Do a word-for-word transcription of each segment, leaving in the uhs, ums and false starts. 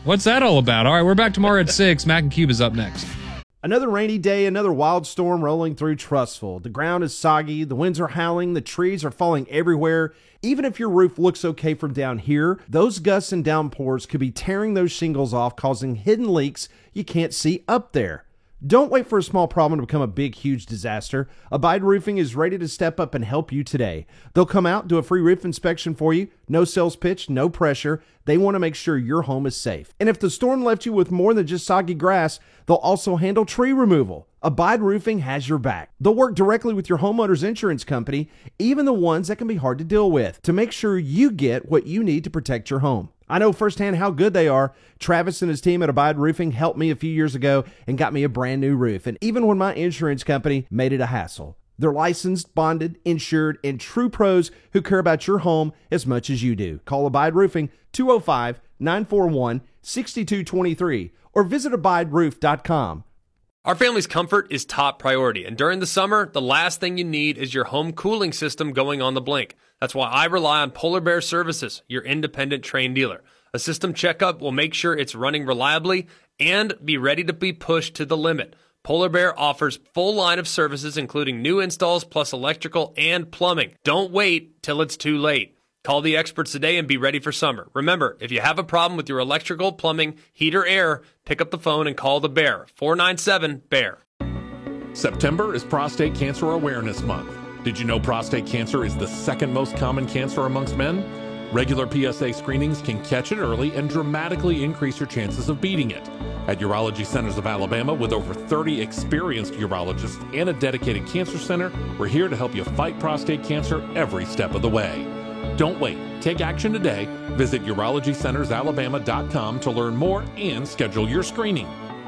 What's that all about? All right, we're back tomorrow at six. Mac and Cube is up next. Another rainy day, another wild storm rolling through Trussville. The ground is soggy, the winds are howling, the trees are falling everywhere. Even if your roof looks okay from down here, those gusts and downpours could be tearing those shingles off, causing hidden leaks you can't see up there. Don't wait for a small problem to become a big, huge disaster. Abide Roofing is ready to step up and help you today. They'll come out, do a free roof inspection for you. No sales pitch, no pressure. They want to make sure your home is safe. And if the storm left you with more than just soggy grass, they'll also handle tree removal. Abide Roofing has your back. They'll work directly with your homeowner's insurance company, even the ones that can be hard to deal with, to make sure you get what you need to protect your home. I know firsthand how good they are. Travis and his team at Abide Roofing helped me a few years ago and got me a brand new roof. And even when my insurance company made it a hassle, they're licensed, bonded, insured, and true pros who care about your home as much as you do. Call Abide Roofing two oh five, nine four one, six two two three or visit abide roof dot com. Our family's comfort is top priority, and during the summer, the last thing you need is your home cooling system going on the blink. That's why I rely on Polar Bear Services, your independent Trane dealer. A system checkup will make sure it's running reliably and be ready to be pushed to the limit. Polar Bear offers full line of services, including new installs plus electrical and plumbing. Don't wait till it's too late. Call the experts today and be ready for summer. Remember, if you have a problem with your electrical, plumbing, heat, or air, pick up the phone and call the Bear, four nine seven, B E A R. September is Prostate Cancer Awareness Month. Did you know prostate cancer is the second most common cancer amongst men? Regular P S A screenings can catch it early and dramatically increase your chances of beating it. At Urology Centers of Alabama, with over thirty experienced urologists and a dedicated cancer center, we're here to help you fight prostate cancer every step of the way. Don't wait. Take action today. Visit urology centers alabama dot com to learn more and schedule your screening.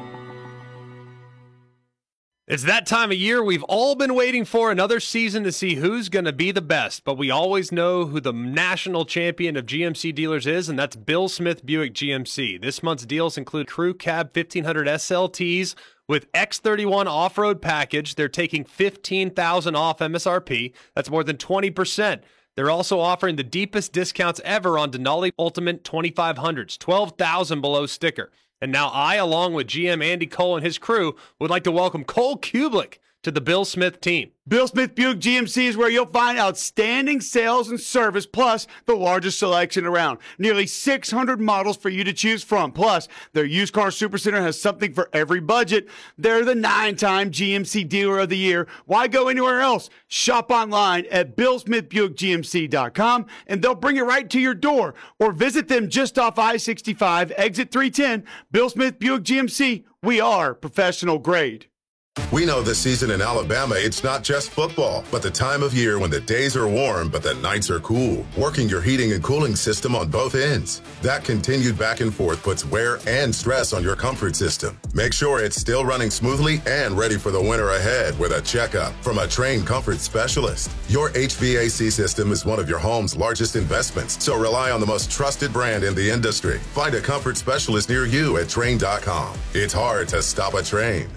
It's that time of year we've all been waiting for, another season to see who's going to be the best. But we always know who the national champion of G M C dealers is, and that's Bill Smith Buick G M C. This month's deals include Crew Cab fifteen hundred S L Ts with X thirty-one off-road package. They're taking fifteen thousand dollars off M S R P. That's more than twenty percent. They're also offering the deepest discounts ever on Denali Ultimate twenty-five hundreds, twelve thousand dollars below sticker. And now I, along with G M Andy Cole and his crew, would like to welcome Cole Kublik to the Bill Smith team. Bill Smith Buick G M C is where you'll find outstanding sales and service, plus the largest selection around. Nearly six hundred models for you to choose from. Plus, their used car supercenter has something for every budget. They're the nine-time G M C Dealer of the Year. Why go anywhere else? Shop online at bill smith buick g m c dot com, and they'll bring it right to your door. Or visit them just off I sixty-five, exit three ten. Bill Smith Buick G M C. We are professional grade. We know this season in Alabama, it's not just football, but the time of year when the days are warm, but the nights are cool. Working your heating and cooling system on both ends. That continued back and forth puts wear and stress on your comfort system. Make sure it's still running smoothly and ready for the winter ahead with a checkup from a trained comfort specialist. Your H V A C system is one of your home's largest investments, so rely on the most trusted brand in the industry. Find a comfort specialist near you at Trane dot com. It's hard to stop a train.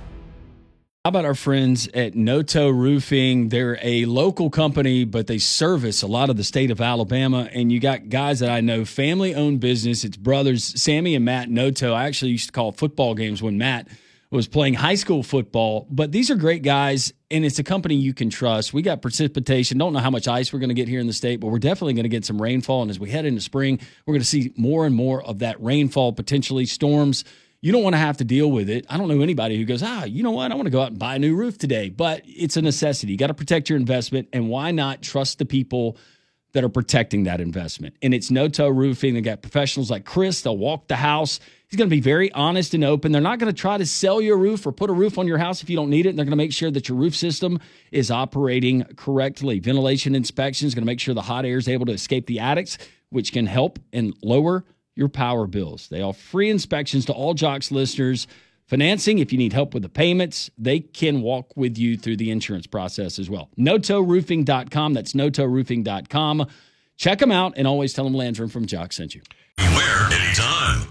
How about our friends at Noto Roofing? They're a local company, but they service a lot of the state of Alabama. And you got guys that I know, family-owned business. It's brothers, Sammy and Matt Noto. I actually used to call football games when Matt was playing high school football. But these are great guys, and it's a company you can trust. We got precipitation. Don't know how much ice we're going to get here in the state, but we're definitely going to get some rainfall. And as we head into spring, we're going to see more and more of that rainfall, potentially storms. You don't want to have to deal with it. I don't know anybody who goes, ah, you know what? I want to go out and buy a new roof today. But it's a necessity. You got to protect your investment. And why not trust the people that are protecting that investment? And it's Noto Roofing. They got professionals like Chris. They'll walk the house. He's going to be very honest and open. They're not going to try to sell you a roof or put a roof on your house if you don't need it. And they're going to make sure that your roof system is operating correctly. Ventilation inspection is going to make sure the hot air is able to escape the attics, which can help and lower your power bills. They offer free inspections to all Jocks listeners. Financing, if you need help with the payments, they can walk with you through the insurance process as well. noto roofing dot com. That's noto roofing dot com. Check them out, and always tell them Landrum from Jocks sent you. Anywhere, anytime.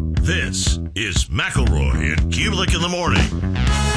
This is McElroy and Kublik in the morning.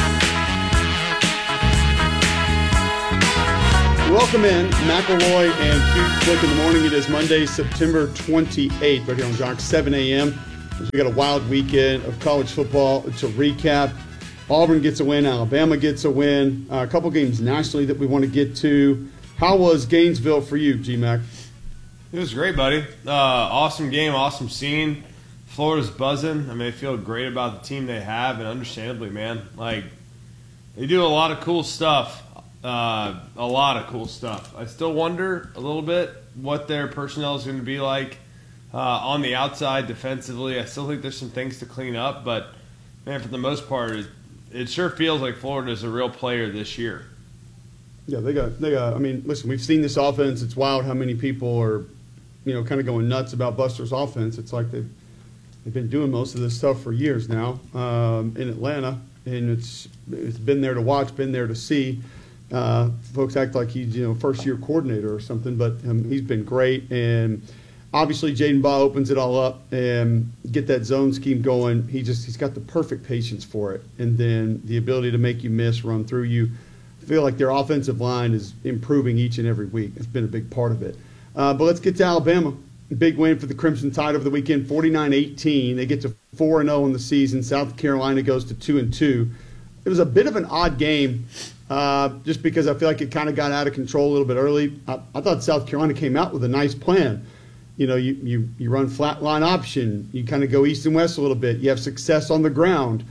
Welcome in, McElroy and Kublik in the morning. It is Monday, September twenty-eighth, right here on Jocks, seven a.m. We got a wild weekend of college football. It's a recap. Auburn gets a win. Alabama gets a win. Uh, a couple games nationally that we want to get to. How was Gainesville for you, G-Mac? It was great, buddy. Uh, awesome game, awesome scene. Florida's buzzing. I mean, they feel great about the team they have, and understandably, man. Like, they do a lot of cool stuff. Uh, a lot of cool stuff. I still wonder a little bit what their personnel is going to be like uh, on the outside defensively. I still think there's some things to clean up, but, man, for the most part, it, it sure feels like Florida is a real player this year. Yeah, they got, they got, I mean, listen, we've seen this offense. It's wild how many people are, you know, kind of going nuts about Buster's offense. It's like they've, they've been doing most of this stuff for years now um, in Atlanta, and it's it's been there to watch, been there to see. Uh, folks act like he's, you know, first-year coordinator or something, but um, he's been great. And obviously, Jaden Baugh opens it all up and get that zone scheme going. He just he's got the perfect patience for it, and then the ability to make you miss, run through you. I feel like their offensive line is improving each and every week. It's been a big part of it. Uh, but let's get to Alabama. Big win for the Crimson Tide over the weekend, forty-nine eighteen. They get to four and oh in the season. South Carolina goes to two and two. It was a bit of an odd game. Uh, just because I feel like it kind of got out of control a little bit early. I, I thought South Carolina came out with a nice plan. You know, you, you, you run flat line option. You kind of go east and west a little bit. You have success on the ground.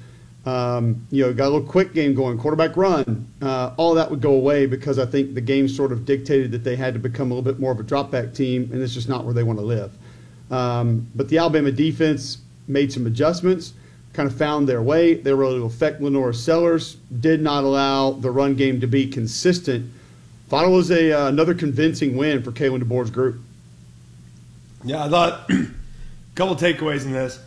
Um, you know, got a little quick game going, quarterback run. Uh, all that would go away because I think the game sort of dictated that they had to become a little bit more of a drop-back team, and it's just not where they want to live. Um, but the Alabama defense made some adjustments, kind of found their way. They were able to affect Lenora Sellers, did not allow the run game to be consistent. Thought it was a, uh, another convincing win for Kalen DeBoer's group. Yeah, I thought a couple takeaways in this.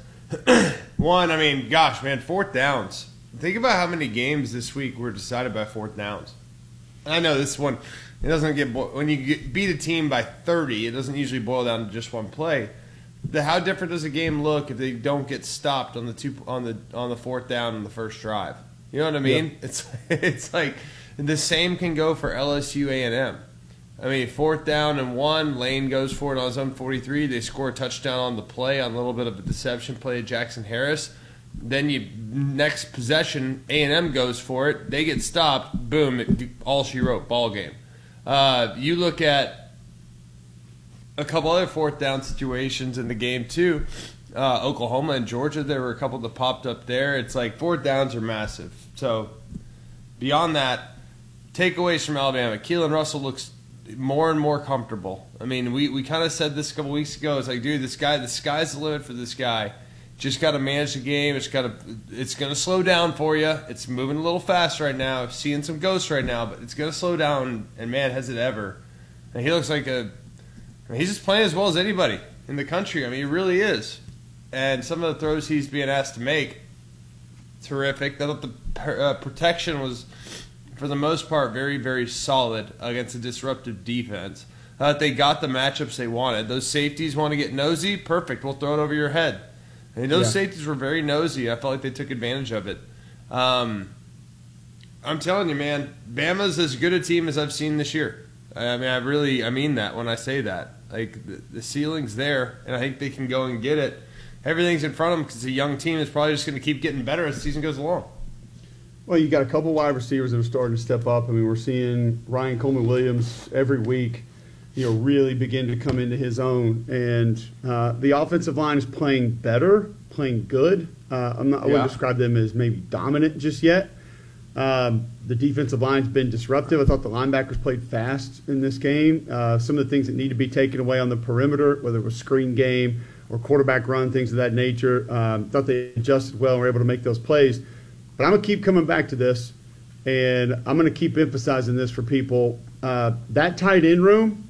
One, I mean, gosh, man, fourth downs. Think about how many games this week were decided by fourth downs. I know this one, it doesn't get, when you get, beat a team by thirty, it doesn't usually boil down to just one play. The, how different does a game look if they don't get stopped on the two on the on the fourth down in the first drive? You know what I mean? Yep. It's it's like the same can go for L S U A and M. I mean, fourth down and one, Lane goes for it on his own forty-three. They score a touchdown on the play on a little bit of a deception play to Jackson Harris. Then you next possession, A and M goes for it. They get stopped. Boom, it, all she wrote, ball game. Uh, you look at a couple other fourth down situations in the game too. Uh, Oklahoma and Georgia, there were a couple that popped up there. It's like fourth downs are massive. So beyond that, takeaways from Alabama. Keelan Russell looks more and more comfortable. I mean, we, we kind of said this a couple weeks ago. It's like, dude, this guy, the sky's the limit for this guy. Just got to manage the game. It's got to. It's going to slow down for you. It's moving a little fast right now. Seeing some ghosts right now, but it's going to slow down. And man, has it ever? And he looks like a. I mean, he's just playing as well as anybody in the country. I mean, he really is. And some of the throws he's being asked to make, terrific. I thought the uh, protection was, for the most part, very, very solid against a disruptive defense. I thought they got the matchups they wanted. Those safeties want to get nosy? Perfect. We'll throw it over your head. I mean, those yeah. safeties were very nosy. I felt like they took advantage of it. Um, I'm telling you, man, Bama's as good a team as I've seen this year. I mean, I really, I mean that when I say that. Like, the, the ceiling's there, and I think they can go and get it. Everything's in front of them because it's a young team that's probably just going to keep getting better as the season goes along. Well, you got a couple wide receivers that are starting to step up. I mean, we're seeing Ryan Coleman-Williams every week, you know, really begin to come into his own. And uh, the offensive line is playing better, playing good. Uh, I'm not, I wouldn't yeah. describe them as maybe dominant just yet. Um, the defensive line's been disruptive. I thought the linebackers played fast in this game. Uh, some of the things that need to be taken away on the perimeter, whether it was screen game or quarterback run, things of that nature, um, thought they adjusted well and were able to make those plays. But I'm going to keep coming back to this, and I'm going to keep emphasizing this for people. Uh, that tight end room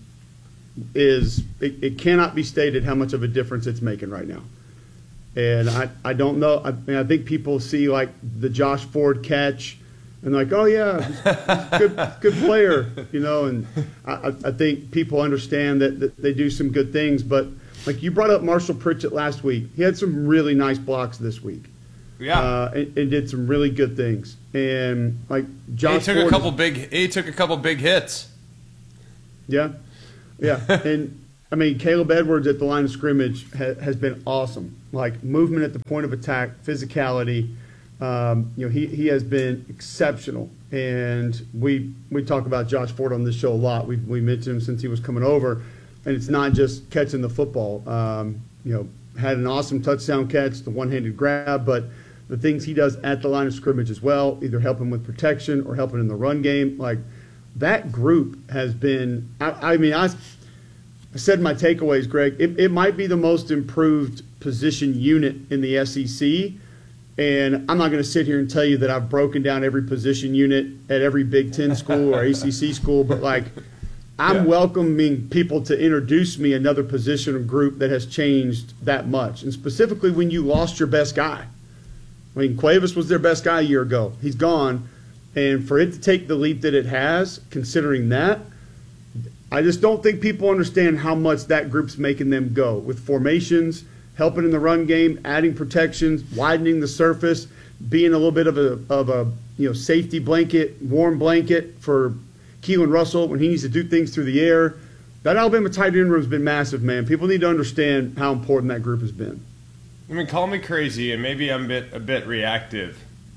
is it, it cannot be stated how much of a difference it's making right now. And I, I don't know. I mean, I think people see, like, the Josh Ford catch and like, oh, yeah, he's, he's a good, good player, you know. And I, I think people understand that, that they do some good things. But, like, you brought up Marshall Pritchett last week. He had some really nice blocks this week. Yeah, uh, and, and did some really good things. And like Josh, he took Ford a couple is, big. He took a couple big hits. Yeah, yeah, and I mean, Caleb Edwards at the line of scrimmage ha- has been awesome. Like movement at the point of attack, physicality. Um, you know, he, he has been exceptional. And we we talk about Josh Ford on this show a lot. We we mentioned him since he was coming over, and it's not just catching the football. Um, you know, had an awesome touchdown catch, the one-handed grab, but the things he does at the line of scrimmage as well, either helping with protection or helping in the run game, like that group has been. I, I mean, I. I said my takeaways, Greg. It, it might be the most improved position unit in the S E C, and I'm not going to sit here and tell you that I've broken down every position unit at every Big Ten school or A C C school, but like I'm yeah. welcoming people to introduce me another position or group that has changed that much, and specifically when you lost your best guy. I mean, Cuevas was their best guy a year ago. He's gone, and for it to take the leap that it has, considering that, I just don't think people understand how much that group's making them go with formations, helping in the run game, adding protections, widening the surface, being a little bit of a of a you know safety blanket, warm blanket for Keelan Russell when he needs to do things through the air. That Alabama tight end room's been massive, man. People need to understand how important that group has been. I mean, call me crazy, and maybe I'm a bit a bit reactive.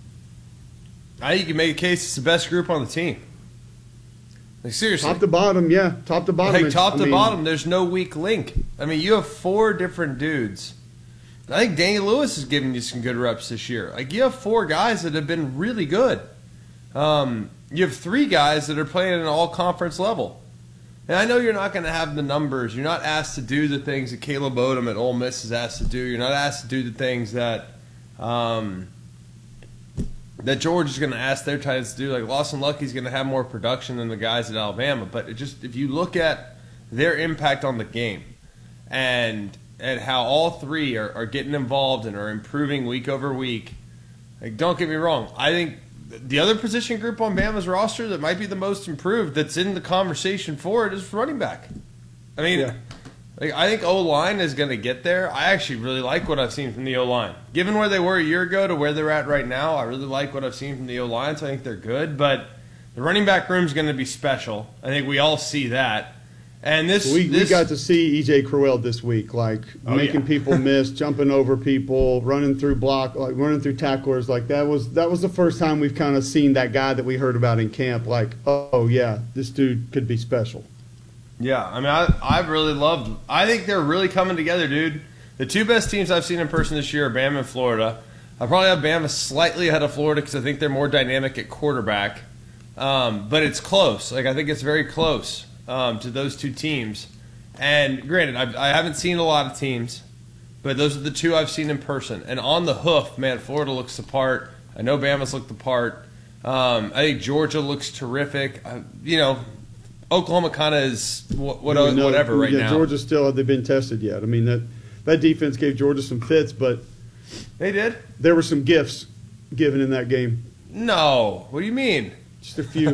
I think you can make a case it's the best group on the team. Like, seriously. Top to bottom, yeah. Top to bottom. Like, top I to mean, bottom, there's no weak link. I mean, you have four different dudes. I think Danny Lewis has given you some good reps this year. Like, you have four guys that have been really good. Um, you have three guys that are playing at an all-conference level. And I know you're not going to have the numbers. You're not asked to do the things that Caleb Odom at Ole Miss is asked to do. You're not asked to do the things that um, – that George is going to ask their tight ends to do. Like Lawson Lucky's going to have more production than the guys at Alabama, but it just if you look at their impact on the game and and how all three are, are getting involved and are improving week over week, like don't get me wrong, I think the other position group on Bama's roster that might be the most improved that's in the conversation for it is running back. I mean, yeah. Like, I think O-line is going to get there. I actually really like what I've seen from the O-line. Given where they were a year ago to where they're at right now, I really like what I've seen from the O-line, so I think they're good. But the running back room is going to be special. I think we all see that. And this, we, this we got to see E J Crowell this week, like oh, making yeah. people miss, jumping over people, running through block, like running through tacklers. Like that was that was the first time we've kind of seen that guy that we heard about in camp. Like, oh yeah, this dude could be special. Yeah, I mean, I I've really loved. I think they're really coming together, dude. The two best teams I've seen in person this year are Bama and Florida. I probably have Bama slightly ahead of Florida because I think they're more dynamic at quarterback. Um, but it's close. Like I think it's very close um, to those two teams. And granted, I've, I haven't seen a lot of teams, but those are the two I've seen in person. And on the hoof, man, Florida looks the part. I know Bama's looked the part. Um, I think Georgia looks terrific. I, you know. Oklahoma kind of is what, what, no, whatever right yeah, now. Georgia still have they been tested yet? I mean that that defense gave Georgia some fits, but they did. There were some gifts given in that game. No, what do you mean? Just a few.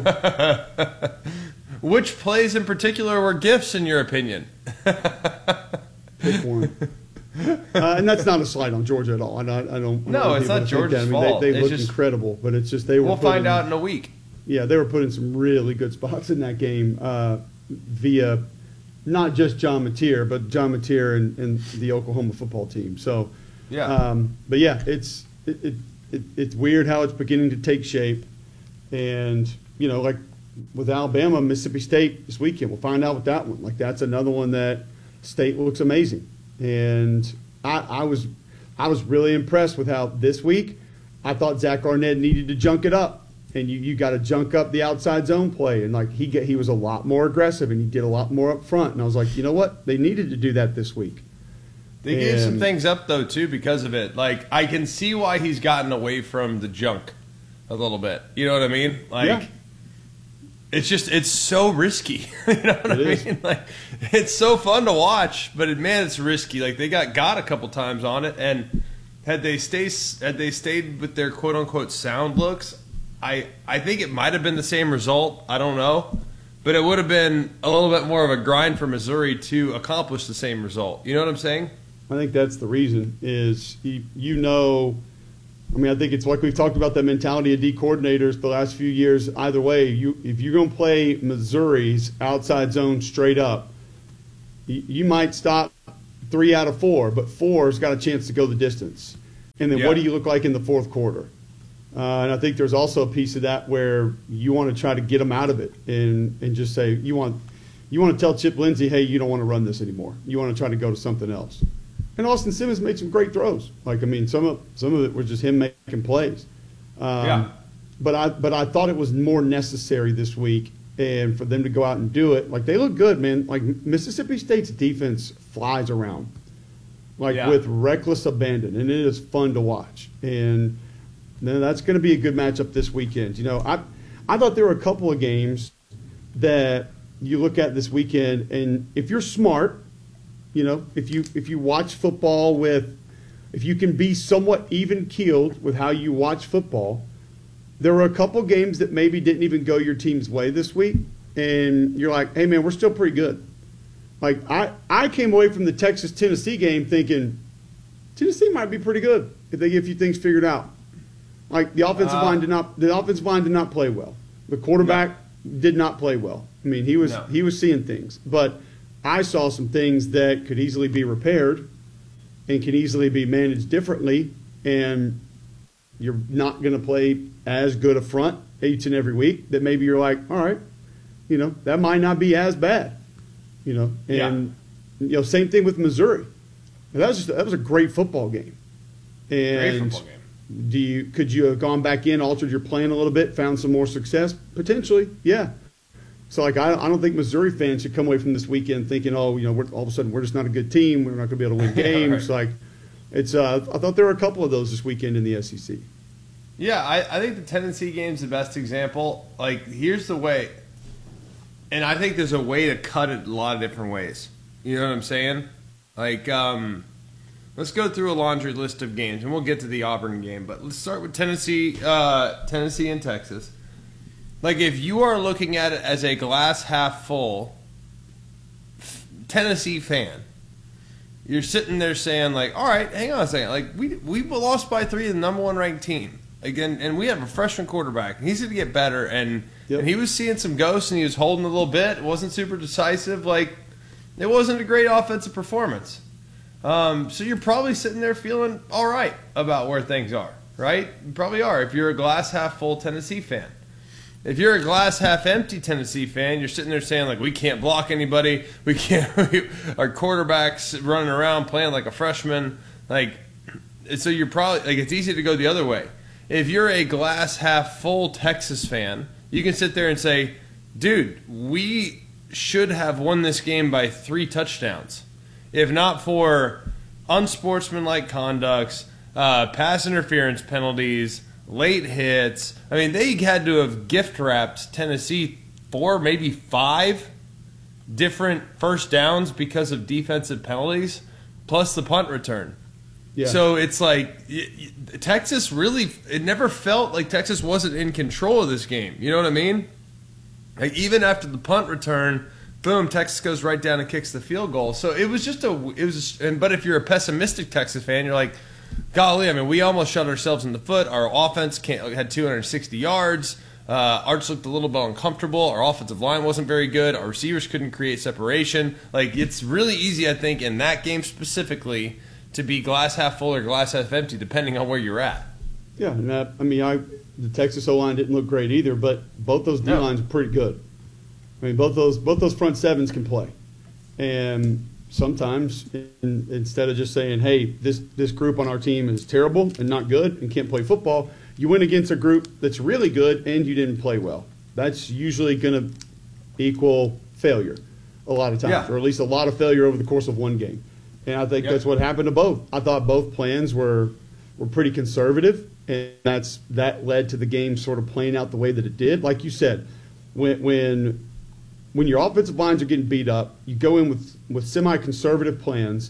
Which plays in particular were gifts in your opinion? Pick one. Uh, and that's not a slight on Georgia at all. I don't. I don't no, I don't it's not Georgia's I mean, fault. They, they looked just, incredible, but it's just they were. We'll putting, find out in a week. Yeah, they were putting some really good spots in that game uh, via not just John Mateer, but John Mateer and, and the Oklahoma football team. So, yeah. Um, but yeah, it's it, it, it it's weird how it's beginning to take shape, and you know, like with Alabama, Mississippi State this weekend, we'll find out with that one. Like that's another one that State looks amazing, and I, I was I was really impressed with how this week I thought Zach Arnett needed to junk it up. And you, you got to junk up the outside zone play. And, like, he get, he was a lot more aggressive, and he did a lot more up front. And I was like, you know what? They needed to do that this week. They and, gave some things up, though, too, because of it. Like, I can see why he's gotten away from the junk a little bit. You know what I mean? Like, yeah. It's just, it's so risky. You know what it I is. mean? Like, it's so fun to watch, but, it, man, it's risky. Like, they got got a couple times on it, and had they, stay, had they stayed with their quote-unquote sound looks, I, I think it might have been the same result. I don't know. But it would have been a little bit more of a grind for Missouri to accomplish the same result. You know what I'm saying? I think that's the reason is you, you know – I mean, I think it's like we've talked about that mentality of D coordinators the last few years. Either way, you if you're going to play Missouri's outside zone straight up, You, you might stop three out of four, but four's got a chance to go the distance. And then Yeah. what do you look like in the fourth quarter? Uh, and I think there's also a piece of that where you want to try to get them out of it and, and just say you want you want to tell Chip Lindsey, hey, you don't want to run this anymore. You want to try to go to something else. And Austin Simmons made some great throws. Like I mean, some of some of it was just him making plays. Um, Yeah. But I but I thought it was more necessary this week, and for them to go out and do it. Like they look good, man. Like Mississippi State's defense flies around, like Yeah. with reckless abandon, and it is fun to watch. And then that's going to be a good matchup this weekend. You know, I I thought there were a couple of games that you look at this weekend, and if you're smart, you know, if you if you watch football with, if you can be somewhat even keeled with how you watch football, there were a couple games that maybe didn't even go your team's way this week, and you're like, hey man, we're still pretty good. Like I I came away from the Texas Tennessee game thinking Tennessee might be pretty good if they get a few things figured out. Like the offensive Uh, line did not the offensive line did not play well. The quarterback did not play well. I mean, he was No. he was seeing things, but I saw some things that could easily be repaired and can easily be managed differently, and you're not going to play as good a front each and every week that maybe you're like, all right, you know, that might not be as bad, you know, and you know, same thing with Missouri. That was just, that was a great football game. And Great football game. do you could you have gone back in, altered your plan a little bit, found some more success? Potentially, yeah. So like I, I don't think Missouri fans should come away from this weekend thinking, oh, you know, we're, all of a sudden we're just not a good team. We're not going to be able to win games. Right. Like it's, uh, I thought there were a couple of those this weekend in the S E C. Yeah, I, I think the Tennessee game's the best example. Like, here's the way, and I think there's a way to cut it a lot of different ways. You know what I'm saying? Like, um, let's go through a laundry list of games, and we'll get to the Auburn game. But let's start with Tennessee, uh, Tennessee and Texas. Like, if you are looking at it as a glass half full f- Tennessee fan, you're sitting there saying, like, all right, hang on a second. Like, we we lost by three to the number one ranked team. Again, and we have a freshman quarterback. He's going to get better, and, Yep. and he was seeing some ghosts, and he was holding a little bit. It wasn't super decisive. Like, it wasn't a great offensive performance. Um, so you're probably sitting there feeling all right about where things are, right? You probably are if you're a glass half full Tennessee fan. If you're a glass half empty Tennessee fan, you're sitting there saying, like, we can't block anybody. We can't. Our quarterback's running around playing like a freshman. Like, so you're probably like it's easy to go the other way. If you're a glass half full Texas fan, you can sit there and say, dude, we should have won this game by three touchdowns. If not for unsportsmanlike conducts, uh, pass interference penalties, late hits. I mean, they had to have gift wrapped Tennessee four, maybe five different first downs because of defensive penalties, plus the punt return. Yeah. So it's like y- y- Texas really, it never felt like Texas wasn't in control of this game. You know what I mean? Like even after the punt return, boom, Texas goes right down and kicks the field goal. So it was just a, it was, and but if you're a pessimistic Texas fan, you're like, golly, I mean, we almost shot ourselves in the foot. Our offense can't, had two hundred sixty yards. Uh, Arch looked a little bit uncomfortable. Our offensive line wasn't very good. Our receivers couldn't create separation. Like it's really easy, I think, in that game specifically, to be glass half full or glass half empty, depending on where you're at. Yeah, and that, I mean, I the Texas O-line didn't look great either, but both those No. D-lines are pretty good. I mean, both those both those front sevens can play, and sometimes in, instead of just saying, "Hey, this this group on our team is terrible and not good and can't play football," you went against a group that's really good and you didn't play well. That's usually going to equal failure a lot of times, Yeah. or at least a lot of failure over the course of one game. And I think Yep. that's what happened to both. I thought both plans were were pretty conservative, and that's that led to the game sort of playing out the way that it did. Like you said, when when when your offensive lines are getting beat up, you go in with with semi-conservative plans,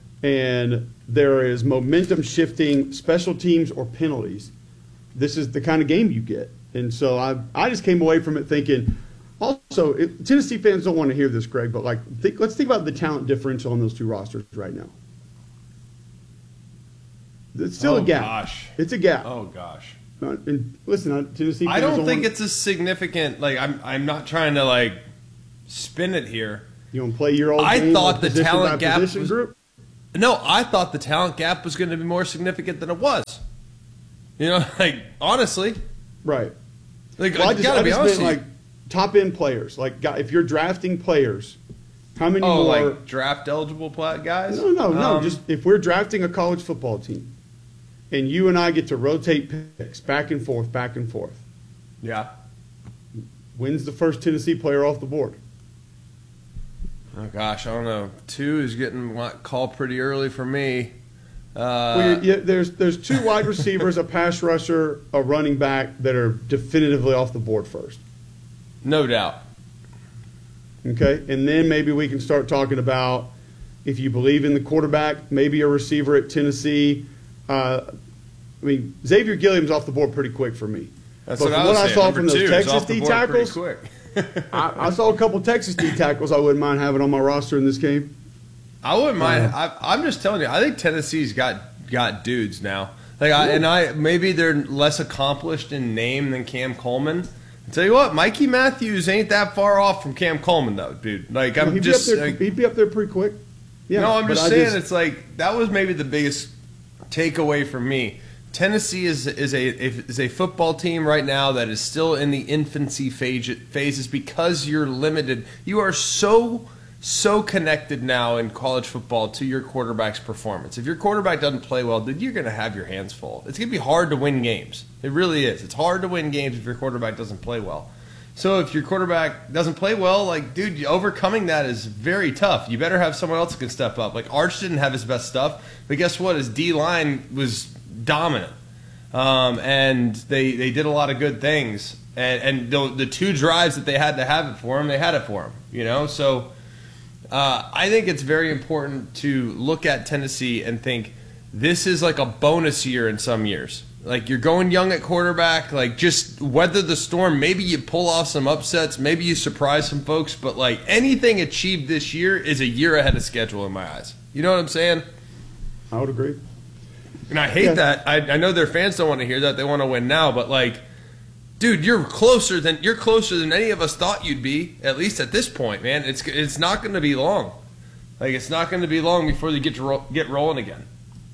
and there is momentum shifting special teams or penalties. This is the kind of game you get. And so I I just came away from it thinking. Also, it, Tennessee fans don't want to hear this, Greg, but like, think, let's think about the talent differential on those two rosters right now. It's still Oh, a gap. gosh. It's a gap. Oh gosh. Uh, and listen, uh, Tennessee fans I don't think want, it's a significant. Like I'm, I'm not trying to like spin it here. You want to play your old I game thought or the position talent by gap position was, group? No, I thought the talent gap was going to be more significant than it was. You know, like, honestly. Right. Like, well, I I just, gotta I be just honest meant, with like, top-end players. Like, if you're drafting players, how many oh, more? like draft-eligible guys? No, no, no. Um, just if we're drafting a college football team, and you and I get to rotate picks back and forth, back and forth. Yeah. When's the first Tennessee player off the board? Oh, gosh, I don't know. Two is getting called pretty early for me. Uh, well, you, you, there's there's two wide receivers, a pass rusher, a running back that are definitively off the board first. No doubt. Okay, and then maybe we can start talking about if you believe in the quarterback, maybe a receiver at Tennessee. Uh, I mean, Xavier Gilliam's off the board pretty quick for me. That's but what from I what was I saying. saw Number from those two is Texas off the D board pretty tackles, quick. I, I saw a couple Texas D tackles I wouldn't mind having on my roster in this game. I wouldn't mind. Uh, I, I'm just telling you. I think Tennessee's got got dudes now. Like, I, and I maybe they're less accomplished in name than Cam Coleman. I'll tell you what, Mikey Matthews ain't that far off from Cam Coleman though, dude. Like, I'm he'd just be up there, like, he'd be up there pretty quick. Yeah, no, I'm but just I saying just- it's like that was maybe the biggest takeaway for me. Tennessee is is a is a football team right now that is still in the infancy phase, phases because you're limited. You are so so connected now in college football to your quarterback's performance. If your quarterback doesn't play well, then you're going to have your hands full. It's going to be hard to win games. It really is. It's hard to win games if your quarterback doesn't play well. So if your quarterback doesn't play well, like, dude, overcoming that is very tough. You better have someone else that can step up. Like, Arch didn't have his best stuff, but guess what? His D-line was dominant. Um, and they, they did a lot of good things. And, and the, the two drives that they had to have it for him, they had it for him. You know? So uh, I think it's very important to look at Tennessee and think this is like a bonus year in some years. Like, you're going young at quarterback, like, just weather the storm. Maybe you pull off some upsets. Maybe you surprise some folks. But, like, anything achieved this year is a year ahead of schedule in my eyes. You know what I'm saying? I would agree. And I hate Yeah. that. I, I know their fans don't want to hear that. They want to win now. But, like, dude, you're closer than you're closer than any of us thought you'd be, at least at this point, man. It's it's not going to be long. Like, it's not going to be long before they get to ro- get rolling again.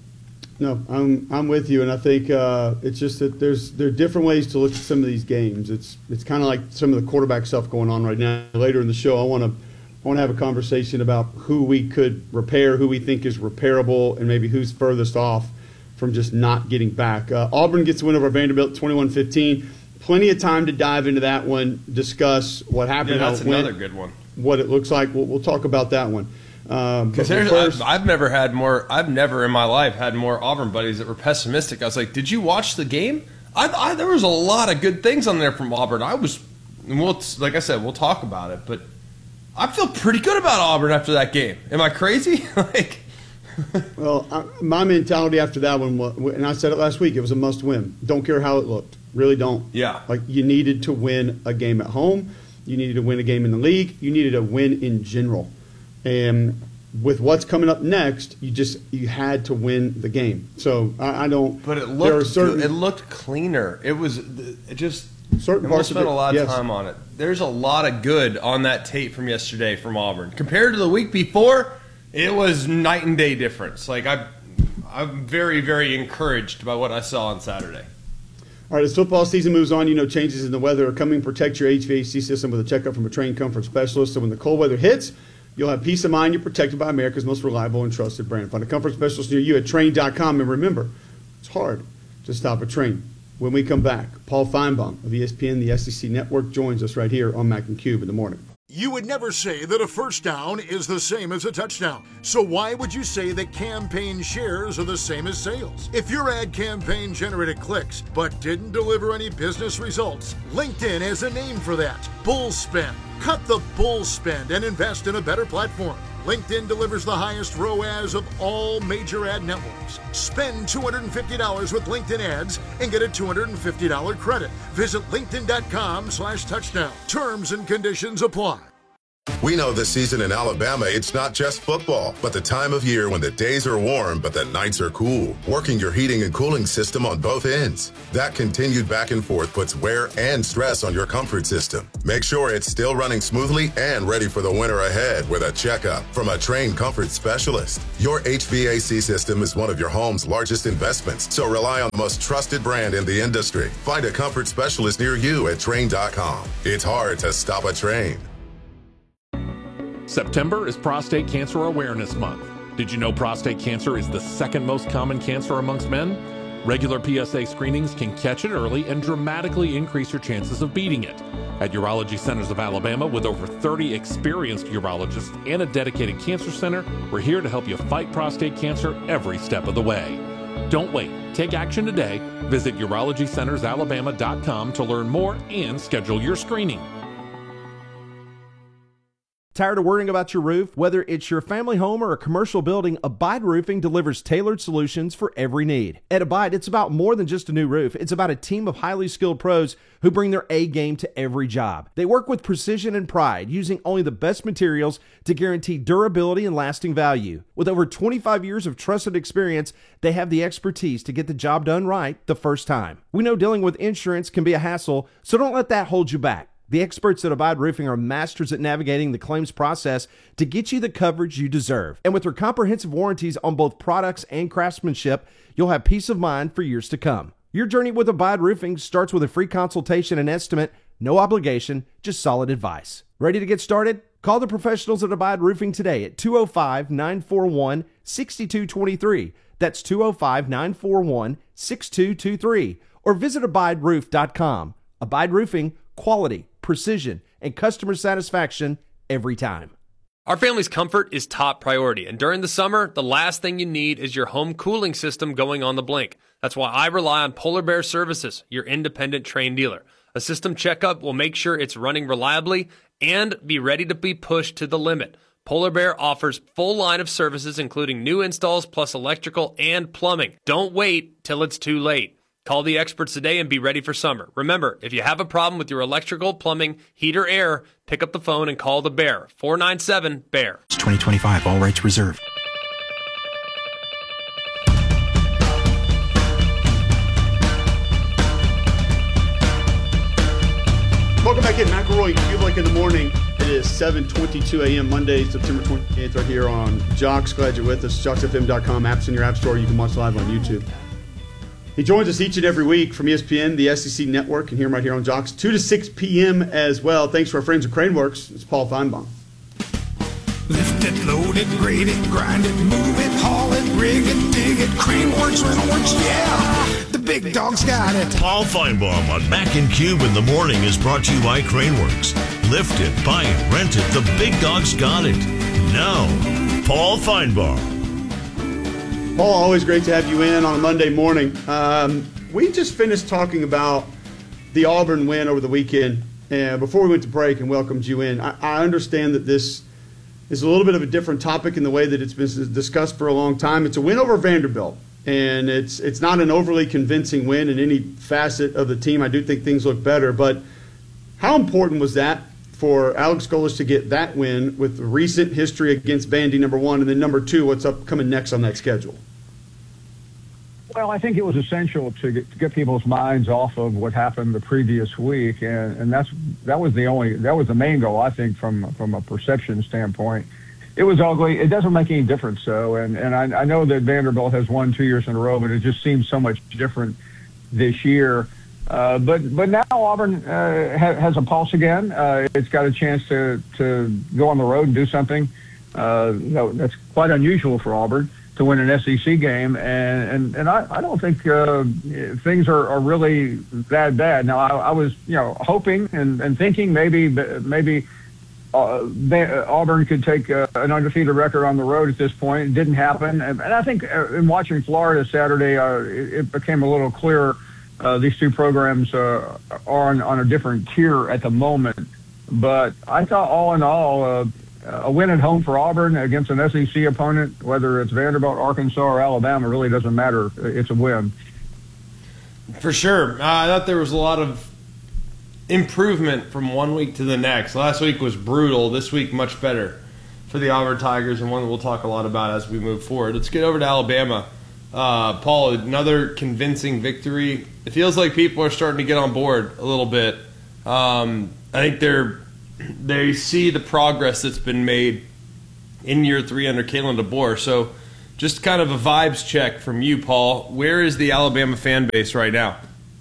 No, I'm I'm with you, and I think uh, it's just that there's there are different ways to look at some of these games. It's it's kind of like some of the quarterback stuff going on right now. Later in the show, I want to I want to have a conversation about who we could repair, who we think is repairable, and maybe who's furthest off from just not getting back. Uh, Auburn gets the win over Vanderbilt, twenty-one fifteen. Plenty of time to dive into that one, discuss what happened, Yeah, how that's it went, another good one. what it looks like. We'll, we'll talk about that one. Um, but Because first, I've, I've never had more. I've never in my life had more Auburn buddies that were pessimistic. I was like, "Did you watch the game? I, I there was a lot of good things on there from Auburn. I was, and we'll like I said, we'll talk about it. But I feel pretty good about Auburn after that game. Am I crazy? like, Well, I, my mentality after that one, was, and I said it last week, it was a must-win. Don't care how it looked. Really don't. Yeah. Like, you needed to win a game at home. You needed to win a game in the league. You needed a win in general. And with what's coming up next, you just you had to win the game. So I, I don't. but it there are looked certain, good. It looked cleaner. It was it just. certain And we'll parts of spend it, a lot of yes. time on it. There's a lot of good on that tape from yesterday from Auburn compared to the week before. It was night and day difference. Like I, I'm very very encouraged by what I saw on Saturday. All right, as football season moves on, you know changes in the weather are coming. Protect your H V A C system with a checkup from a trained comfort specialist. So when the cold weather hits, you'll have peace of mind. You're protected by America's most reliable and trusted brand. Find a comfort specialist near you at train dot com. And remember, it's hard to stop a train. When we come back, Paul Feinbaum of E S P N, the S E C Network, joins us right here on Mac and Cube in the morning. You would never say that a first down is the same as a touchdown. So why would you say that campaign shares are the same as sales? If your ad campaign generated clicks but didn't deliver any business results, LinkedIn has a name for that. Bull spend. Cut the bull spend and invest in a better platform. LinkedIn delivers the highest R O A S of all major ad networks. Spend two hundred fifty dollars with LinkedIn ads and get a two hundred fifty dollars credit. Visit linkedin dot com slash touchdown. Terms and conditions apply. We know this season in Alabama, it's not just football, but the time of year when the days are warm, but the nights are cool, working your heating and cooling system on both ends. That continued back and forth puts wear and stress on your comfort system. Make sure it's still running smoothly and ready for the winter ahead with a checkup from a trained comfort specialist. Your H V A C system is one of your home's largest investments, so rely on the most trusted brand in the industry. Find a comfort specialist near you at Trane dot com. It's hard to stop a Trane. September is Prostate Cancer Awareness Month. Did you know prostate cancer is the second most common cancer amongst men? Regular P S A screenings can catch it early and dramatically increase your chances of beating it. At Urology Centers of Alabama, with over thirty experienced urologists and a dedicated cancer center, we're here to help you fight prostate cancer every step of the way. Don't wait. Take action today. Visit urology centers alabama dot com to learn more and schedule your screening. Tired of worrying about your roof? Whether it's your family home or a commercial building, Abide Roofing delivers tailored solutions for every need. At Abide, it's about more than just a new roof. It's about a team of highly skilled pros who bring their A game to every job. They work with precision and pride, using only the best materials to guarantee durability and lasting value. With over twenty-five years of trusted experience, they have the expertise to get the job done right the first time. We know dealing with insurance can be a hassle, so don't let that hold you back. The experts at Abide Roofing are masters at navigating the claims process to get you the coverage you deserve. And with their comprehensive warranties on both products and craftsmanship, you'll have peace of mind for years to come. Your journey with Abide Roofing starts with a free consultation and estimate, no obligation, just solid advice. Ready to get started? Call the professionals at Abide Roofing today at two oh five, nine four one, six two two three. That's two oh five, nine four one, six two two three. Or visit abide roof dot com. Abide Roofing, quality, precision, and customer satisfaction every time. Our family's comfort is top priority, and during the summer, the last thing you need is your home cooling system going on the blink. That's why I rely on Polar Bear Services, your independent Trane dealer. A system checkup will make sure it's running reliably and be ready to be pushed to the limit. Polar Bear offers full line of services, including new installs plus electrical and plumbing. Don't wait till it's too late. Call the experts today and be ready for summer. Remember, if you have a problem with your electrical, plumbing, heat, or air, pick up the phone and call the Bear. four nine seven, B E A R. It's twenty twenty-five, all rights reserved. Welcome back in, McElroy, Kublik in the morning. It is seven twenty-two a.m. Monday, September twenty-eighth, right here on Jocks. Glad you're with us. jocks f m dot com, apps in your app store. You can watch live on YouTube. He joins us each and every week from E S P N, the S E C Network, and hear him right here on Jocks, two to six p.m. as well. Thanks to our friends at Craneworks. It's Paul Feinbaum. Lift it, load it, grade it, grind it, move it, haul it, rig it, dig it, Craneworks, Rentalworks, yeah! The big dog's got it. Paul Feinbaum on Mac and Cube in the morning is brought to you by Craneworks. Lift it, buy it, rent it, the big dog's got it. Now, Paul Feinbaum. Paul, always great to have you in on a Monday morning. Um, we just finished talking about the Auburn win over the weekend. And before we went to break and welcomed you in, I, I understand that this is a little bit of a different topic in the way that it's been discussed for a long time. It's a win over Vanderbilt, and it's it's not an overly convincing win in any facet of the team. I do think things look better, but how important was that for Alex Golesh to get that win with the recent history against Vandy, number one, and then number two, what's up coming next on that schedule? Well, I think it was essential to get, to get people's minds off of what happened the previous week, and, and that's that was the only that was the main goal, I think, from from a perception standpoint. It was ugly. It doesn't make any difference, though, and and I, I know that Vanderbilt has won two years in a row, but it just seems so much different this year. Uh, but but now Auburn uh, ha, has a pulse again. Uh, it's got a chance to to go on the road and do something. Uh, you know, that's quite unusual for Auburn to win an S E C game, and and, and I, I don't think uh, things are, are really that bad. Now I, I was you know hoping and, and thinking maybe maybe uh, Auburn could take uh, an undefeated record on the road at this point. It didn't happen, and, and I think in watching Florida Saturday, uh, it, it became a little clearer. Uh, these two programs uh, are on, on a different tier at the moment, but I thought all in all. Uh, A win at home for Auburn against an S E C opponent, whether it's Vanderbilt, Arkansas, or Alabama, really doesn't matter. It's a win. For sure. Uh, I thought there was a lot of improvement from one week to the next. Last week was brutal. This week, much better for the Auburn Tigers, and one that we'll talk a lot about as we move forward. Let's get over to Alabama. Uh, Paul, another convincing victory. It feels like people are starting to get on board a little bit. Um, I think they're they see the progress that's been made in year three under Kalen DeBoer. So just kind of a vibes check from you, Paul. Where is the Alabama fan base right now?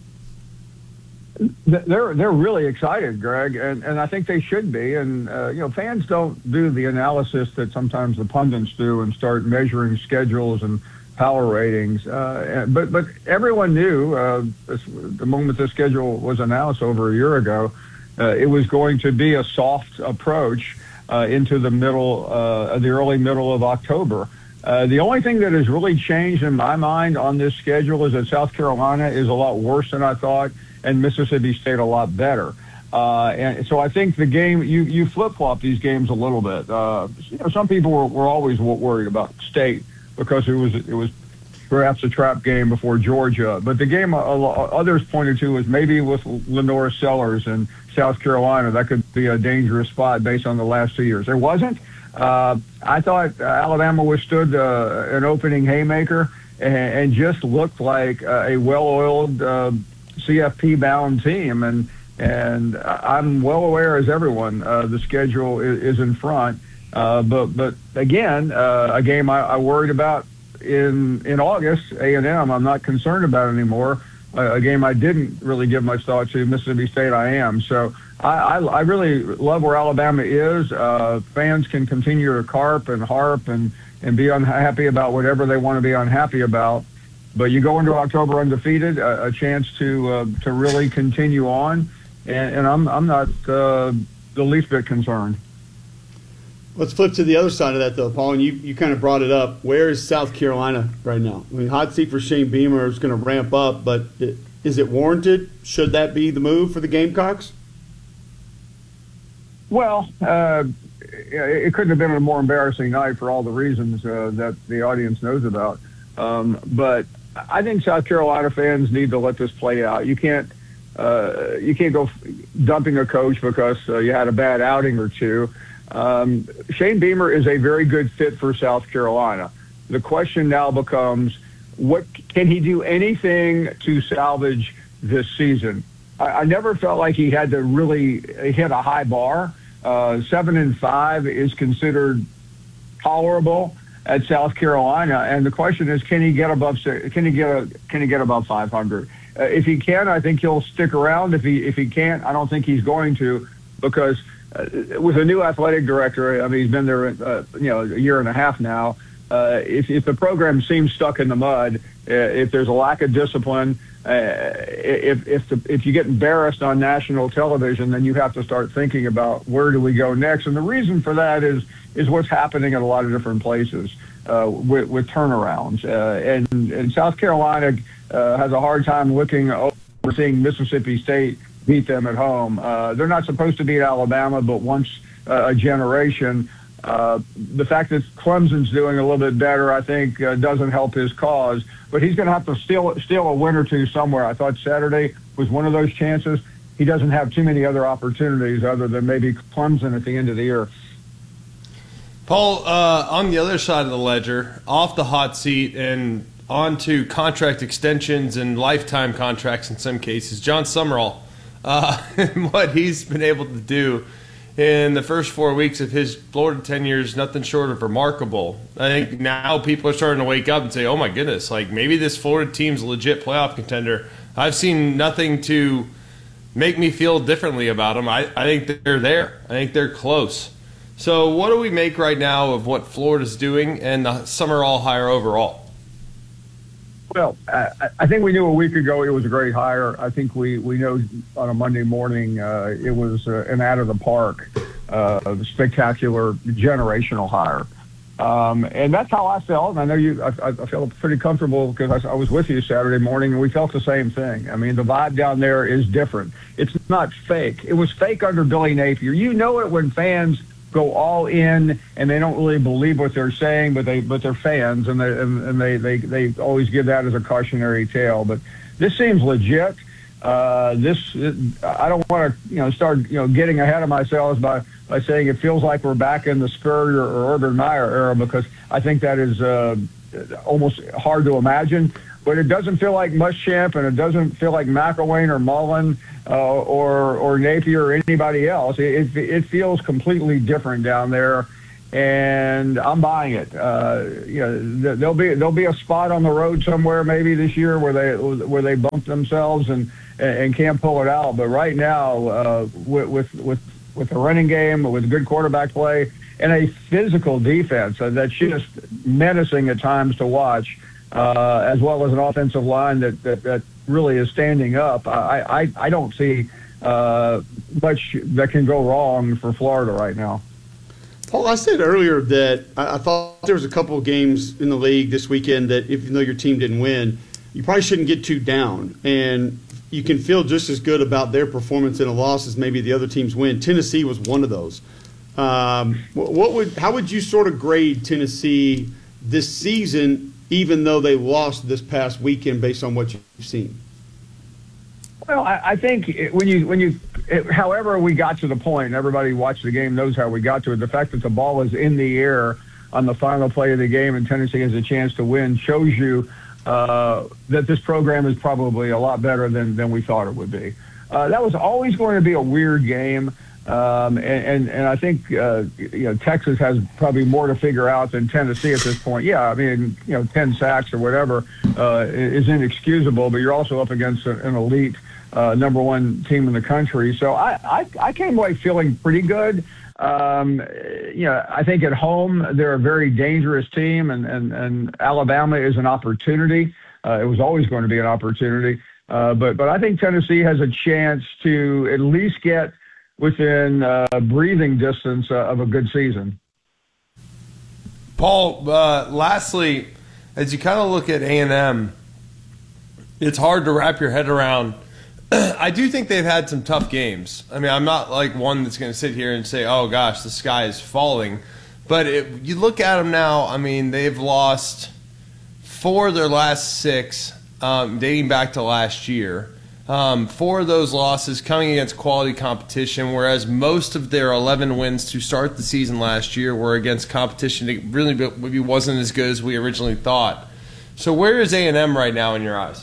They're they're really excited, Greg, and, and I think they should be. And uh, you know, fans don't do the analysis that sometimes the pundits do and start measuring schedules and power ratings. Uh, but but everyone knew uh, this, the moment the schedule was announced over a year ago, uh, it was going to be a soft approach uh, into the middle, uh, the early middle of October. Uh, the only thing that has really changed in my mind on this schedule is that South Carolina is a lot worse than I thought, and Mississippi State a lot better. Uh, and so I think the game, you, you flip-flop these games a little bit. Uh, you know, some people were, were always worried about State because it was it was perhaps a trap game before Georgia. But the game uh, others pointed to was maybe with Lenora Sellers in South Carolina, that could be a dangerous spot based on the last two years. There wasn't. Uh, I thought Alabama withstood uh, an opening haymaker and, and just looked like uh, a well-oiled uh, C F P-bound team, and and I'm well aware, as everyone, uh, the schedule is, is in front. Uh, but but again, uh, a game I, I worried about in in August, A and M, I'm not concerned about anymore. Uh, a game I didn't really give much thought to, Mississippi State, I am. So I, I, I really love where Alabama is. Uh, fans can continue to carp and harp and, and be unhappy about whatever they want to be unhappy about. But you go into October undefeated, a, a chance to uh, to really continue on, and, and I'm I'm not uh, the least bit concerned. Let's flip to the other side of that, though, Paul, and you, you kind of brought it up. Where is South Carolina right now? I mean, hot seat for Shane Beamer is going to ramp up, but it, is it warranted? Should that be the move for the Gamecocks? Well, uh, it couldn't have been a more embarrassing night for all the reasons uh, that the audience knows about. Um, but I think South Carolina fans need to let this play out. You can't uh, you can't go dumping a coach because uh, you had a bad outing or two. Um, Shane Beamer is a very good fit for South Carolina. The question now becomes, what can he do anything to salvage this season? I, I never felt like he had to really hit a high bar. Uh, seven and five is considered tolerable at South Carolina, and the question is, can he get above? Can he get a? Can he get above five hundred? Uh, if he can, I think he'll stick around. If he if he can't, I don't think he's going to, because uh, with a new athletic director, I mean, he's been there, uh, you know, a year and a half now. Uh, if if the program seems stuck in the mud, uh, if there's a lack of discipline, uh, if if the, if you get embarrassed on national television, then you have to start thinking about where do we go next. And the reason for that is is what's happening at a lot of different places uh, with, with turnarounds. Uh, and, and South Carolina uh, has a hard time looking over seeing Mississippi State beat them at home. Uh, they're not supposed to beat Alabama, but once uh, a generation. Uh, the fact that Clemson's doing a little bit better, I think, uh, doesn't help his cause. But he's going to have to steal, steal a win or two somewhere. I thought Saturday was one of those chances. He doesn't have too many other opportunities other than maybe Clemson at the end of the year. Paul, uh, on the other side of the ledger, off the hot seat and on to contract extensions and lifetime contracts in some cases, John Summerall, uh, and what he's been able to do in the first four weeks of his Florida tenure is nothing short of remarkable. I think now people are starting to wake up and say, oh, my goodness, like maybe this Florida team's a legit playoff contender. I've seen nothing to make me feel differently about them. I, I think they're there. I think they're close. So what do we make right now of what Florida's doing and the Summerall hire overall? Well, I, I think we knew a week ago it was a great hire. I think we, we know on a Monday morning uh, it was uh, an out of the park, uh, spectacular, generational hire. Um, and that's how I felt. And I know you, I, I felt pretty comfortable because I, I was with you Saturday morning and we felt the same thing. I mean, the vibe down there is different. It's not fake. It was fake under Billy Napier. You know it when fans go all in and they don't really believe what they're saying, but they but they're fans and they and, and they, they they always give that as a cautionary tale. But this seems legit. Uh, this, I don't want to, you know, start, you know, getting ahead of myself by, by saying it feels like we're back in the Spurrier or Urban Meyer era, because I think that is uh, almost hard to imagine. But it doesn't feel like Muschamp, and it doesn't feel like McElwain or Mullen uh, or or Napier or anybody else. It, it, it feels completely different down there, and I'm buying it. Uh, you know, there'll be there'll be a spot on the road somewhere maybe this year where they where they bump themselves and and can't pull it out. But right now, uh, with with with with the running game, with good quarterback play, and a physical defense uh, that's just menacing at times to watch. Uh, as well as an offensive line that, that, that really is standing up. I, I, I don't see uh, much that can go wrong for Florida right now. Paul, I said earlier that I, I thought there was a couple of games in the league this weekend that even though your team didn't win, you probably shouldn't get too down. And you can feel just as good about their performance in a loss as maybe the other teams win. Tennessee was one of those. Um, what would, how would you sort of grade Tennessee this season, even though they lost this past weekend, based on what you've seen? Well, I, I think when you when you, it, however we got to the point, and everybody watched the game knows how we got to it. The fact that the ball is in the air on the final play of the game and Tennessee has a chance to win shows you uh, that this program is probably a lot better than than we thought it would be. Uh, that was always going to be a weird game. Um, and, and, and I think, uh, you know, Texas has probably more to figure out than Tennessee at this point. Yeah, I mean, you know, ten sacks or whatever uh, is inexcusable, but you're also up against an elite uh, number one team in the country. So I, I, I came away feeling pretty good. Um, you know, I think at home they're a very dangerous team, and, and, and Alabama is an opportunity. Uh, it was always going to be an opportunity. Uh, but, but I think Tennessee has a chance to at least get within uh, breathing distance uh, of a good season. Paul, uh, lastly, as you kind of look at A and M, it's hard to wrap your head around. I do think they've had some tough games. I mean, I'm not like one that's going to sit here and say, oh, gosh, the sky is falling. But it, you look at them now, I mean, they've lost four of their last six, um, dating back to last year. Um, four of those losses coming against quality competition, whereas most of their eleven wins to start the season last year were against competition that really maybe wasn't as good as we originally thought. So where is A and M right now in your eyes?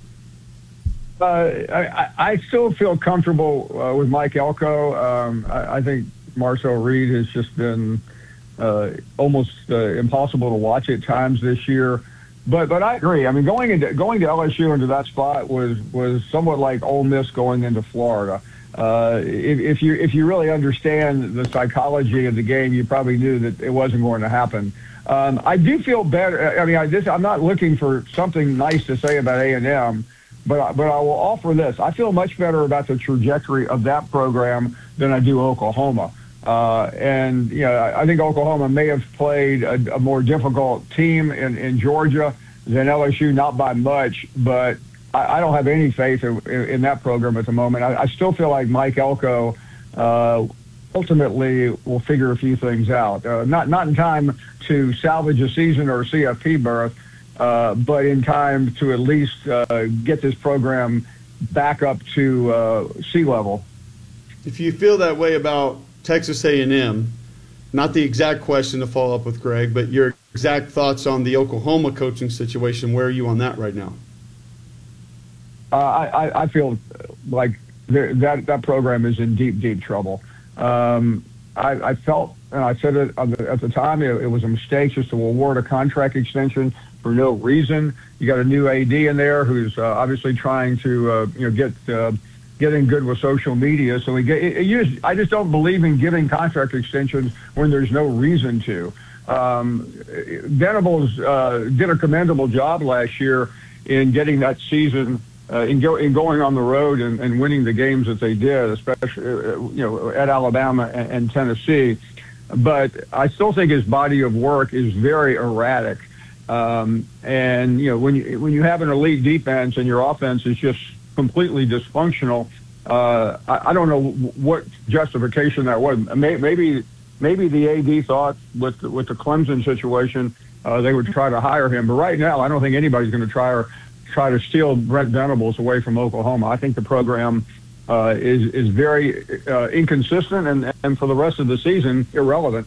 Uh, I, I still feel comfortable uh, with Mike Elko. Um, I, I think Marcel Reed has just been uh, almost uh, impossible to watch at times this year. But but I agree. I mean, going into going to L S U into that spot was was somewhat like Ole Miss going into Florida. Uh, if, if you if you really understand the psychology of the game, you probably knew that it wasn't going to happen. Um, I do feel better. I mean, I just I'm not looking for something nice to say about A and M, but but I will offer this. I feel much better about the trajectory of that program than I do Oklahoma. Uh, and, you know, I think Oklahoma may have played a, a more difficult team in, in Georgia than L S U, not by much, but I, I don't have any faith in, in that program at the moment. I, I still feel like Mike Elko uh, ultimately will figure a few things out. Uh, not, not in time to salvage a season or a C F P berth, uh, but in time to at least uh, get this program back up to uh, sea level. If you feel that way about Texas A and M, not the exact question to follow up with Greg, but your exact thoughts on the Oklahoma coaching situation. Where are you on that right now? Uh, I, I feel like that that program is in deep, deep trouble. Um, I, I felt, and I said it at the time, it, it was a mistake just to award a contract extension for no reason. You got a new A D in there who's uh, obviously trying to uh, you know get uh, getting good with social media. So we get, it, it used, I just don't believe in giving contract extensions when there's no reason to. Um, Venables uh, did a commendable job last year in getting that season, uh, in, go, in going on the road and, and winning the games that they did, especially uh, you know at Alabama and, and Tennessee. But I still think his body of work is very erratic. Um, and you know when you when you have an elite defense and your offense is just completely dysfunctional, uh, I, I don't know what justification that was. Maybe maybe the A D thought with with the Clemson situation uh, they would try to hire him, but right now I don't think anybody's going to try or try to steal Brent Venables away from Oklahoma. I think the program uh, is is very uh, inconsistent and, and for the rest of the season, irrelevant.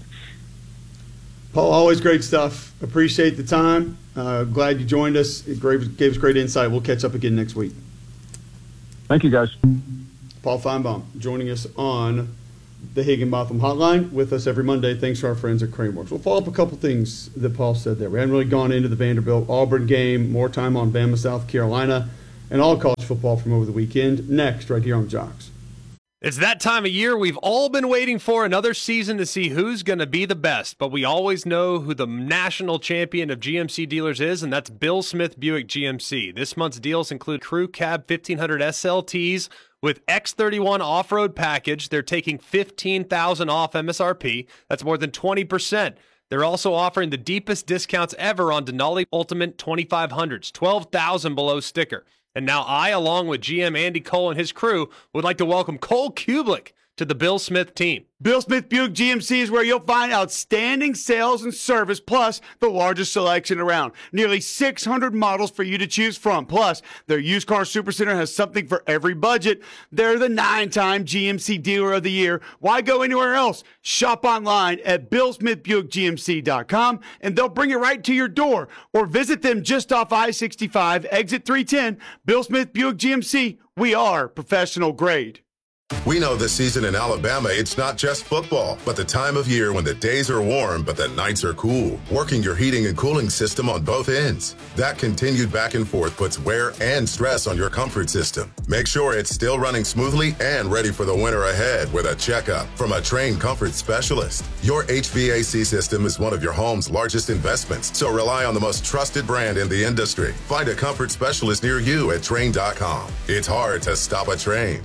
Paul, always great stuff. Appreciate the time. Uh, glad you joined us. It gave, gave us great insight. We'll catch up again next week. Thank you, guys. Paul Feinbaum joining us on the Higginbotham Hotline with us every Monday. Thanks to our friends at Craneworks. We'll follow up a couple things that Paul said there. We haven't really gone into the Vanderbilt-Auburn game, more time on Bama, South Carolina, and all college football from over the weekend. Next, right here on Jocks. It's that time of year we've all been waiting for, another season to see who's going to be the best. But we always know who the national champion of G M C dealers is, and that's Bill Smith Buick G M C. This month's deals include Crew Cab fifteen hundred S L Ts with X thirty-one off-road package. They're taking fifteen thousand dollars off M S R P. That's more than twenty percent. They're also offering the deepest discounts ever on Denali Ultimate twenty-five hundreds, twelve thousand dollars below sticker. And now I, along with G M Andy Cole and his crew, would like to welcome Cole Kublik to the Bill Smith team. Bill Smith Buick G M C is where you'll find outstanding sales and service, plus the largest selection around. Nearly six hundred models for you to choose from. Plus, their used car supercenter has something for every budget. They're the nine-time G M C Dealer of the Year. Why go anywhere else? Shop online at bill smith buick g m c dot com, and they'll bring it right to your door. Or visit them just off I sixty-five, exit three ten. Bill Smith Buick G M C, we are professional grade. We know this season in Alabama, it's not just football, but the time of year when the days are warm, but the nights are cool, working your heating and cooling system on both ends. That continued back and forth puts wear and stress on your comfort system. Make sure it's still running smoothly and ready for the winter ahead with a checkup from a trained comfort specialist. Your H V A C system is one of your home's largest investments, so rely on the most trusted brand in the industry. Find a comfort specialist near you at train dot com. It's hard to stop a train.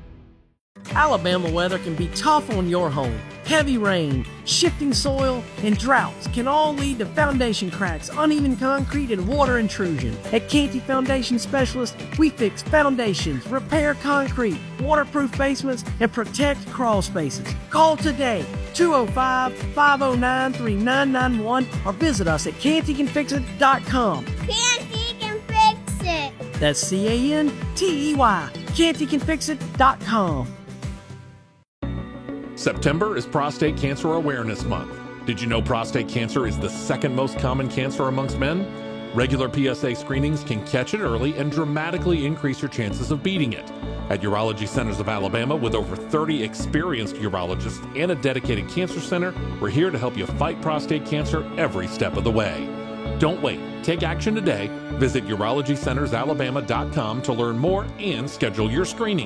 Alabama weather can be tough on your home. Heavy rain, shifting soil, and droughts can all lead to foundation cracks, uneven concrete, and water intrusion. At Canty Foundation Specialists, we fix foundations, repair concrete, waterproof basements, and protect crawl spaces. Call today, two oh five, five oh nine, three nine nine one, or visit us at canty can fix it dot com. Canty can fix it. That's C A N T E Y, canty can fix it dot com. September is Prostate Cancer Awareness Month. Did you know prostate cancer is the second most common cancer amongst men? Regular P S A screenings can catch it early and dramatically increase your chances of beating it. At Urology Centers of Alabama, with over thirty experienced urologists and a dedicated cancer center, we're here to help you fight prostate cancer every step of the way. Don't wait. Take action today. Visit urology centers alabama dot com to learn more and schedule your screening.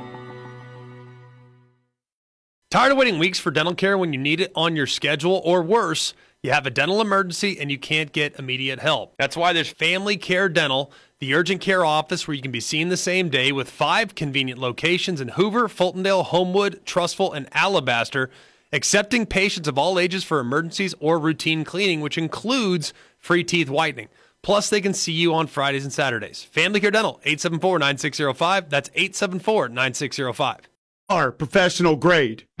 Tired of waiting weeks for dental care when you need it on your schedule, or worse, you have a dental emergency and you can't get immediate help? That's why there's Family Care Dental, the urgent care office where you can be seen the same day, with five convenient locations in Hoover, Fultondale, Homewood, Trussville, and Alabaster, accepting patients of all ages for emergencies or routine cleaning, which includes free teeth whitening. Plus, they can see you on Fridays and Saturdays. Family Care Dental, eight seven four, nine six zero five. That's eight seven four, nine six zero five. Our professional grade.